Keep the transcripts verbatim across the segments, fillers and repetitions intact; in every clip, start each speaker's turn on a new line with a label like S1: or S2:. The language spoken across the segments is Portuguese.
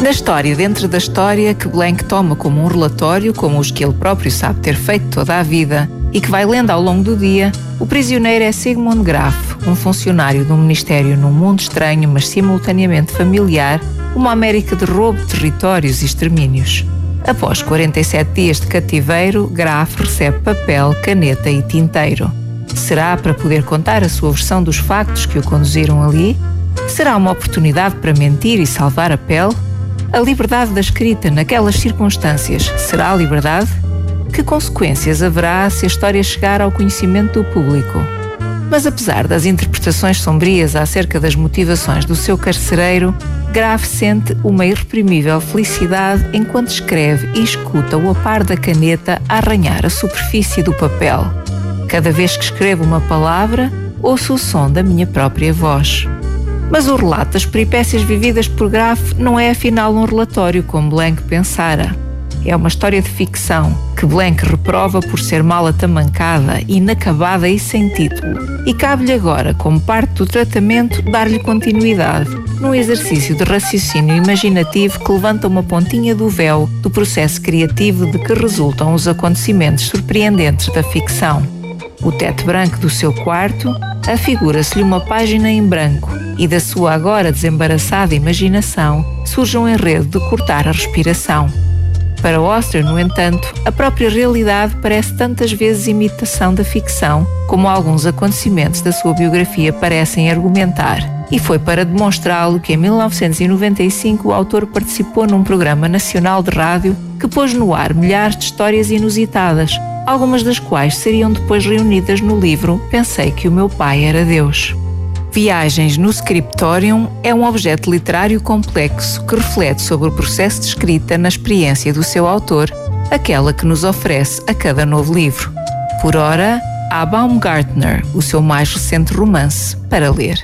S1: Na história dentro da história, que Blank toma como um relatório, como os que ele próprio sabe ter feito toda a vida, e que vai lendo ao longo do dia, o prisioneiro é Sigmund Graf, um funcionário de um ministério num mundo estranho, mas simultaneamente familiar, uma América de roubo, territórios e extermínios. Após quarenta e sete dias de cativeiro, Graf recebe papel, caneta e tinteiro. Será para poder contar a sua versão dos factos que o conduziram ali? Será uma oportunidade para mentir e salvar a pele? A liberdade da escrita naquelas circunstâncias será a liberdade? Que consequências haverá se a história chegar ao conhecimento do público? Mas apesar das interpretações sombrias acerca das motivações do seu carcereiro, Graf sente uma irreprimível felicidade enquanto escreve e escuta-o a par da caneta a arranhar a superfície do papel. Cada vez que escrevo uma palavra, ouço o som da minha própria voz. Mas o relato das peripécias vividas por Graf não é afinal um relatório como Blank pensara. É uma história de ficção que Blank reprova por ser mal atamancada, inacabada e sem título. E cabe-lhe agora, como parte do tratamento, dar-lhe continuidade, num exercício de raciocínio imaginativo que levanta uma pontinha do véu do processo criativo de que resultam os acontecimentos surpreendentes da ficção. O teto branco do seu quarto afigura-se-lhe uma página em branco e da sua agora desembaraçada imaginação surge um enredo de cortar a respiração. Para Auster, no entanto, a própria realidade parece tantas vezes imitação da ficção, como alguns acontecimentos da sua biografia parecem argumentar. E foi para demonstrá-lo que em mil novecentos e noventa e cinco o autor participou num programa nacional de rádio que pôs no ar milhares de histórias inusitadas, algumas das quais seriam depois reunidas no livro Pensei que o meu pai era Deus. Viagens no Scriptorium é um objeto literário complexo que reflete sobre o processo de escrita na experiência do seu autor, aquela que nos oferece a cada novo livro. Por ora, há Baumgartner, o seu mais recente romance, para ler.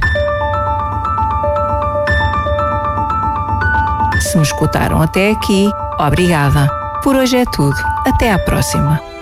S1: Se me escutaram até aqui, obrigada. Por hoje é tudo. Até à próxima.